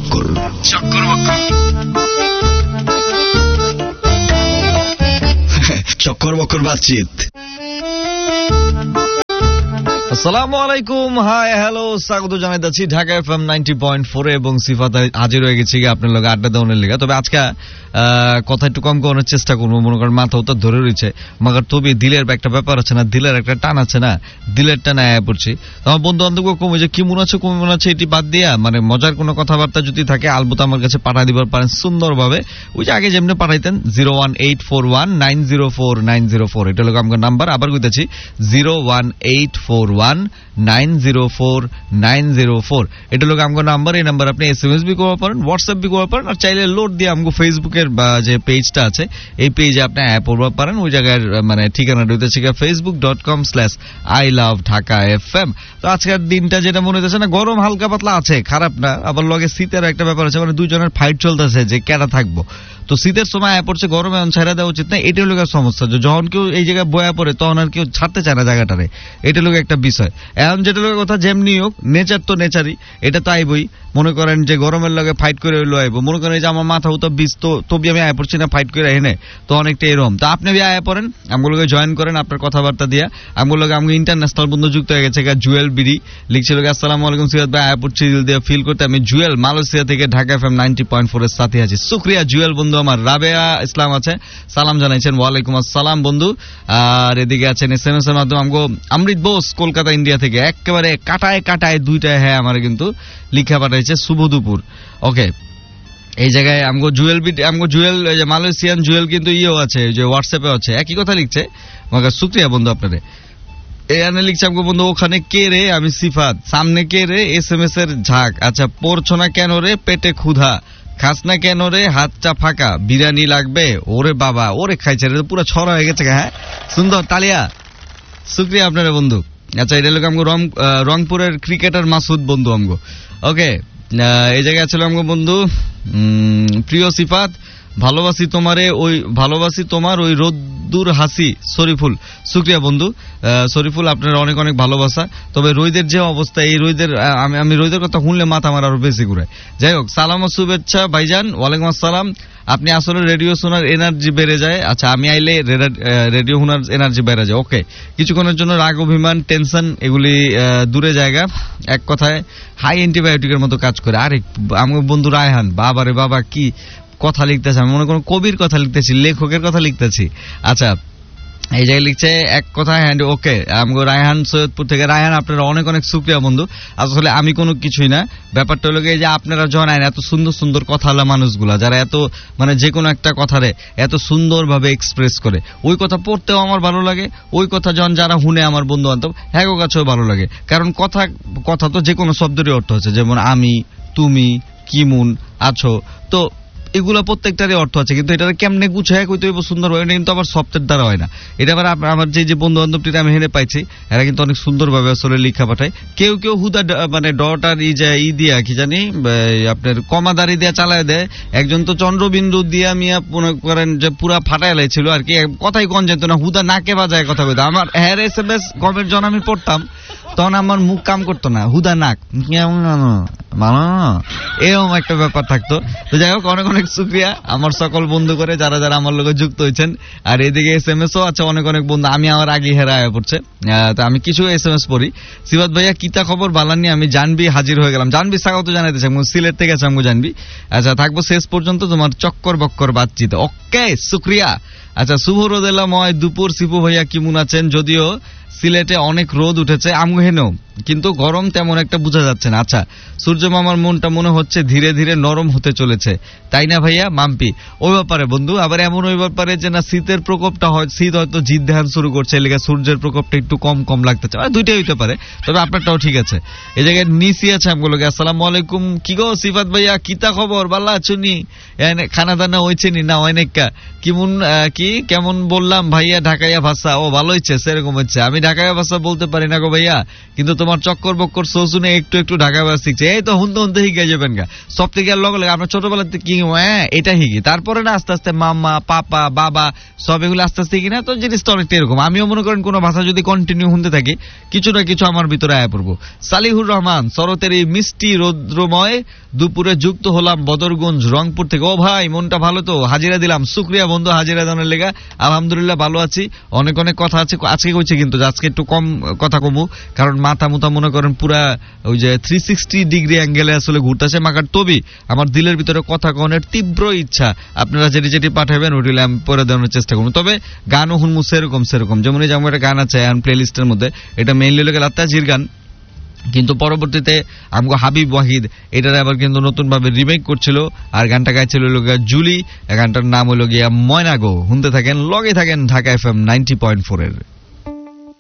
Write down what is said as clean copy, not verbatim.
বক্কর। চক্কর বক্কর বাতচিত। আসসালামু আলাইকুম, হাই হ্যালো, স্বাগত জানাইতেছি ঢাকা এফএম 90.4 এবং সিফাত হাজির হয়ে গেছি আপনার লগে আড্ডা দেওয়ার লেগে। তবে আজকে কথা একটু কম করার চেষ্টা করবো, মনে করেন মাথাও তো ধরে রয়েছে, মাগার তবে দিলের একটা ব্যাপার আছে না, দিলের একটা টান আছে না, দিলের টানে আয়া পড়ছি। আমার বন্ধু বান্ধব কমে যে কি মনে আছে এটি বাদ দিয়া মানে মজার কোনো কথাবার্তা যদি থাকে আলবত আমার কাছে পাঠা দিবার পারেন সুন্দরভাবে, ওই যে আগে যেমনি পাঠাইতেন 01841904904, এটা হলো আমার নাম্বার। আবার কইতেছি 01841904904, এটা হলো আমার নাম্বার। এই নাম্বার আপনি SMS বি করতে পারেন, হোয়াটসঅ্যাপ বি করতে পারেন, আর চাইলে লোড দিয়ে আমাকে ফেসবুকের বা যে পেজটা আছে এই পেজে আপনি অ্যাপ করতে পারেন। ওই জায়গায় মানে ঠিকানা রয়েছে facebook.com/iloveDhakaFM। তো আজকের দিনটা যেটা মনে হচ্ছে না, গরম হালকা পাতলা আছে, খারাপ না, আবার লগে শীতের একটা ব্যাপার আছে, মানে দুইজনের ফাইট চলতেছে যে কেডা থাকবো। তো শীতের সময় আয়া পড়ছে, গরমে ছাড়া দেওয়া উচিত না, এটা লোকের সমস্যা। যখন কেউ এই জায়গায় বয়া পড়ে তখন আর কেউ ছাড়তে চায় না জায়গাটারে, এটা লোক একটা বিষয়। এখন যেটা লোকের কথা যেমনি হোক, নেচার তো নেচারই, এটা তো আইবই। মনে করেন যে গরমের লগে ফাইট করে হইলো আইবো, মনে করেন যে আমার মাথা উতা বিষ, তো তবু আমি আয়া পড়ছি না ফাইট করে এনে, তো অনেকটা এরকম। তো আপনি আয়া পড়েন, আমগুলোকে জয়েন করেন আপনার কথাবার্তা দিয়া। আমগুলোকে আমি ইন্টারন্যাশনাল বন্ধু যুক্ত হয়ে গেছে, জুয়েল বিডি লিখছিল আসসালামু আলাইকুম সিরাত ভাই, আয়া পড়ছি দিল দিয়ে ফিল করতে। আমি জুয়েল মালয়েশিয়া থেকে ঢাকা এফএম 90.4 এর সাথে আছি। শুকরিয়া জুয়েল বন্ধু আমার। রাবেয়া ইসলাম আছে, সালাম জানাইছেন, ওয়ালাইকুম আসসালাম বন্ধু। আর এদিকে আছেন SMS এর মাধ্যমে আমগো আমৃত বোস কলকাতা ইন্ডিয়া থেকে, একেবারে কাটায় কাটায় দুইটায় হ্যাঁ আমার কিন্তু লিখা পাঠাইছে, শুভ দুপুর। ওকে, এই জায়গায় আমগো জুয়েল যে মালয়েশিয়ান জুয়েল কিন্তু ইয়েও আছে, যে হোয়াটসঅ্যাপে আছে, একই কথা লিখছে। আমাকে শুকরিয়া বন্ধু আপনাদের। এখানে লিখছে আমগো বন্ধু, ওখানে কে রে, আমি সিফাত, সামনে কে রে, SMS এর ঝাঁক, আচ্ছা পড়ছো না কেন রে, পেটে ক্ষুধা, খাস না কেন রে, হাতটা ফাঁকা, বিরিয়ানি লাগবে, ওরে বাবা, ওরে খাইছে রে, পুরো ছড়া হয়ে গেছে। হ্যাঁ সুন্দর, তালিয়া, শুক্রিয়া আপনারা বন্ধু। আচ্ছা এটা লোক আমগো রংপুরের ক্রিকেটার মাসুদ বন্ধু আমগো। ওকে, এই জায়গায় আছে আমগো বন্ধু প্রিয় সিফাত, ভালোবাসি তোমার ওই রোদ্দুর হাসি, শরীফুল। শুক্রিয়া বন্ধু শরীফুল, আপনার অনেক অনেক ভালোবাসা। তবে রোদের যে অবস্থা, এই রোদের আমি রোদের কথা শুনলে মাথা আমার আরো বেশি ঘুরায়। যাই হোক, সালাম ও শুভেচ্ছা ভাইজান। ওয়ালাইকুম আসসালাম। আপনি আসলে রেডিও শোনার এনার্জি বেড়ে যায়। আচ্ছা আমি আইলে রেডিও শোনার এনার্জি বেড়ে যায়। ওকে, কিছুক্ষণের জন্য রাগ অভিমান টেনশন এগুলি দূরে জায়গা, এক কথায় হাই অ্যান্টিবায়োটিকের মতো কাজ করে। আরে আমার বন্ধু রায়হান, বাবারে বাবা কি কথা লিখতেছি, আমি মনে করুন কবির কথা লিখতেছি, লেখকের কথা লিখতেছি। আচ্ছা এই জায়গায় লিখছে এক কথা হ্যান্ড। ওকে, আমগো রায়হান সৈয়দপুর থেকে। রায়হান আপনারা অনেক অনেক শুকরিয়া বন্ধু। আসলে আমি কোনো কিছুই না, ব্যাপারটা হলো যে আপনারা যখন এত সুন্দর সুন্দর কথা হলা মানুষগুলা, যারা এত মানে যে কোনো একটা কথারে এত সুন্দরভাবে এক্সপ্রেস করে, ওই কথা পড়তেও আমার ভালো লাগে, ওই কথা যখন যারা শুনে আমার বন্ধু বান্ধব হ্যাঁ কাছেও ভালো লাগে। কারণ কথা তো যে কোনো শব্দেরই অর্থ আছে, যেমন আমি, তুমি, কিমুন আছো, তো এগুলা প্রত্যেকটারই অর্থ আছে, কিন্তু এটা কেমনে গুছায় কইতে হইব সুন্দর হয়, কিন্তু আবার সফটের দ্বারা হয় না। এটা আবার আমার যে বন্ধু বান্ধবটিরা আমি হেনে পাইছি, এরা কিন্তু অনেক সুন্দরভাবে আসলে লিখা পাঠায়। কেউ কেউ হুদা মানে ডটার দিয়া কি জানি আপনার কমাদারি দিয়া চালায় দেয়। একজন তো চন্দ্রবিন্দু দিয়া মিয়া মনে করেন যে পুরা ফাটাই লাইছিল আর কি, কথাই কন যেত না, হুদা নাকে বাজায় কথা কইতো। আমার হ্যার SMS কমের যখন আমি পড়তাম তখন আমার মুখ কাম করতো না, হুদা নাক এরকম একটা ব্যাপার থাকতো। তো যাই হোক, অনেক অনেক শুকরিয়া আমার সকল বন্ধু করে যারা যারা আমার লোক যুক্ত হয়েছেন। আর এদিকে SMS ও আছে অনেক অনেক বন্ধু, আমি আমার আগে হেরায় পড়ছে। তো আমি কিছু SMS পড়ি। সিবাত ভাইয়া কিতা খবর বালানি, আমি জানবি হাজির হয়ে গেলাম। জানবি স্বাগত জানাইতেছি, সিলেট থেকে আছে আমি জানবি। আচ্ছা থাকবো শেষ পর্যন্ত তোমার চক্কর বক্কর বাতচিত। ওকে শুক্রিয়া। আচ্ছা শুভ রোদেলাময় দুপুর সিপু ভাইয়া কেমন আছেন? যদিও সিলেটে অনেক রোদ উঠেছে আমগো হেনেও, কিন্তু গরম তেমন একটা বোঝা যাচ্ছে না। আচ্ছা সূর্য মামার মনটা মনে হচ্ছে ধীরে ধীরে নরম হতে চলেছে, তাই না ভাইয়া? মাম্পি ওই ব্যাপারে বন্ধু, আবার এমন ওই ব্যাপারে যে না শীতের প্রকোপটা হয়, শীত হয়তো জিদ ধ্যান শুরু করছে, এলাকা সূর্যের প্রকোপটা একটু কম কম লাগতেছে, দুইটাই হইতে পারে, তবে আপনারটাও ঠিক আছে। এই জায়গায় নিসি আছে আমগুলোকে। আসসালামু আলাইকুম, কি গো সিফাত ভাইয়া কিতা খবর, বাল্লা চুনি খানা দানা হয়েছে নি না অনেকটা কেমন কি কেমন বললাম ভাইয়া ঢাকাইয়া ভাষা, ও ভালো হচ্ছে সেরকম হচ্ছে। আমি ঢাকায় ভাষা বলতে পারি না গো ভাইয়া, কিন্তু তোমার চক্কর বক্কর সো শুনে একটু একটু ঢাকায় ভাষা শিখছে। এই তো হুনতে হুনতে হিগে যাবেন গা, সব থেকে আর লগে আমরা ছোটবেলাতে কি এটা হিগি, তারপরে না আস্তে আস্তে মাম্মা পাপা বাবা সব এগুলো আস্তে আস্তে কিনা, তো জিনিসটা অনেকটা এরকম। আমিও মনে করেন কোনো ভাষা যদি কন্টিনিউ শুনতে থাকি, কিছু না কিছু আমার ভিতরে আয়া পড়বো। সালিহুর রহমান, শরতের এই মিষ্টি রৌদ্রময় দুপুরে যুক্ত হলাম বদরগঞ্জ রংপুর থেকে। ও ভাই মনটা ভালো তো, হাজিরা দিলাম। শুক্রিয়া বন্ধু হাজিরা দানের লেগা। আলহামদুলিল্লাহ ভালো আছি। অনেক অনেক কথা আছে আজকে কইছে, কিন্তু আজকে একটু কম কথা কমু, কারণ মাথা মুথা মনে করেন পুরা ওই যে 360 ডিগ্রি অ্যাঙ্গেলে আসলে ঘুরতেছে মাকার। তবে আমার দিলের ভিতরে কথা কনের তীব্র ইচ্ছা, আপনারা যেটি যেটি পাঠাবেন ওইগুলো আমি পরে দেওয়ার চেষ্টা করবো। তবে গানও শুনবো সেরকম সেরকম, যেমন এই যে আমার একটা গান আছে এখন প্লে লিস্টের মধ্যে, এটা মেইনলি লোকে লাত্তাজির গান, কিন্তু পরবর্তীতে আমগো হাবিব ওয়াহিদ এটার আবার কিন্তু নতুন ভাবে রিমেক করছিল, আর গানটা গাইছিল জুলি। গানটার নাম হলো গিয়া ময়না গো। শুনতে থাকেন, লগে থাকেন ঢাকা FM 90.4 এর।